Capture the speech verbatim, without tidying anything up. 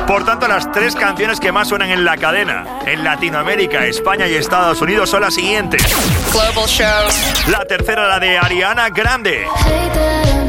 Por tanto, las tres canciones que más suenan en la cadena en Latinoamérica, España y Estados Unidos son las siguientes. Global Show. La tercera, la de Ariana Grande. Hate that I'm